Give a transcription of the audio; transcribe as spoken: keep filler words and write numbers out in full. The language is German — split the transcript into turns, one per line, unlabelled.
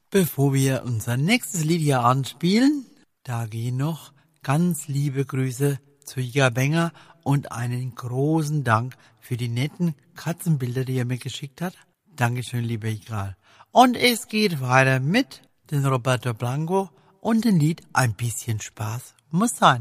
Bevor wir unser nächstes Lied hier anspielen, da gehen noch ganz liebe Grüße zu Jiga Benger und einen großen Dank für die netten Katzenbilder, die er mir geschickt hat. Dankeschön, lieber Jiga. Und es geht weiter mit den Roberto Blanco und dem Lied Ein bisschen Spaß muss sein.